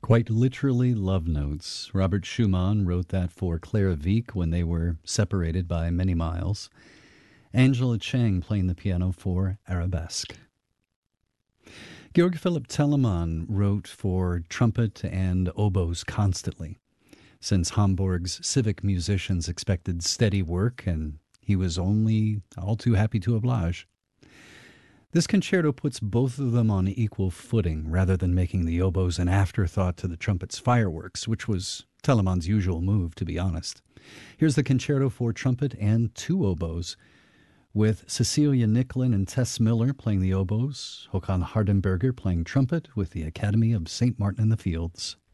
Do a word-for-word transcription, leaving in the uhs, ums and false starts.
Quite literally love notes. Robert Schumann wrote that for Clara Wieck when they were separated by many miles. Angela Chang playing the piano for Arabesque. Georg Philipp Telemann wrote for trumpet and oboes constantly, since Hamburg's civic musicians expected steady work, and he was only all too happy to oblige. This concerto puts both of them on equal footing, rather than making the oboes an afterthought to the trumpet's fireworks, which was Telemann's usual move, to be honest. Here's the concerto for trumpet and two oboes, with Cecilia Nicklin and Tess Miller playing the oboes, Håkan Hardenberger playing trumpet with the Academy of Saint Martin in the Fields.